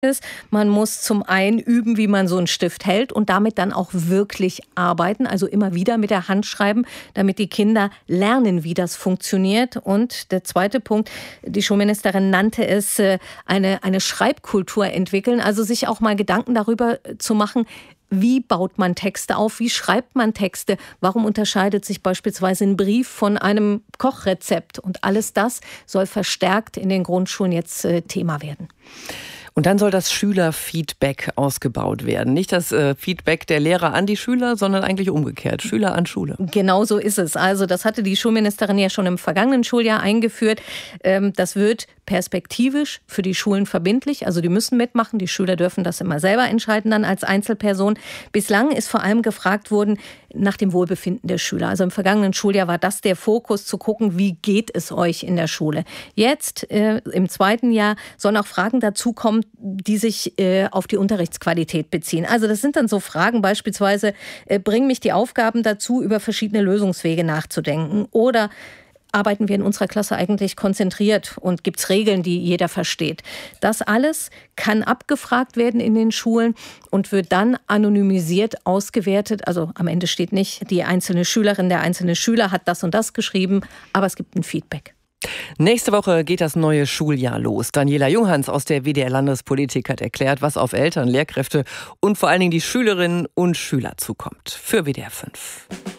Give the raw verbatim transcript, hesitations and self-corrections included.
ist, man muss zum einen üben, wie man so einen Stift hält und damit dann auch wirklich arbeiten, also immer wieder mit der Hand schreiben, damit die Kinder lernen, wie das funktioniert. Und der zweite Punkt, die Schulministerin nannte es, eine, eine Schreibkultur entwickeln, also sich auch mal Gedanken darüber zu machen, wie baut man Texte auf, wie schreibt man Texte, warum unterscheidet sich beispielsweise ein Brief von einem Kochrezept. Und alles das soll verstärkt in den Grundschulen jetzt äh, Thema werden. Und dann soll das Schülerfeedback ausgebaut werden. Nicht das äh, Feedback der Lehrer an die Schüler, sondern eigentlich umgekehrt. Schüler an Schule. Genau so ist es. Also das hatte die Schulministerin ja schon im vergangenen Schuljahr eingeführt. Ähm, das wird perspektivisch für die Schulen verbindlich. Also die müssen mitmachen. Die Schüler dürfen das immer selber entscheiden dann als Einzelperson. Bislang ist vor allem gefragt worden nach dem Wohlbefinden der Schüler. Also im vergangenen Schuljahr war das der Fokus, zu gucken, wie geht es euch in der Schule. Jetzt äh, im zweiten Jahr sollen auch Fragen dazukommen, die sich äh, auf die Unterrichtsqualität beziehen. Also das sind dann so Fragen beispielsweise, äh, bringen mich die Aufgaben dazu, über verschiedene Lösungswege nachzudenken, oder arbeiten wir in unserer Klasse eigentlich konzentriert und gibt es Regeln, die jeder versteht. Das alles kann abgefragt werden in den Schulen und wird dann anonymisiert ausgewertet. Also am Ende steht nicht, die einzelne Schülerin, der einzelne Schüler hat das und das geschrieben, aber es gibt ein Feedback. Nächste Woche geht das neue Schuljahr los. Daniela Junghans aus der W D R-Landespolitik hat erklärt, was auf Eltern, Lehrkräfte und vor allen Dingen die Schülerinnen und Schüler zukommt. Für W D R fünf.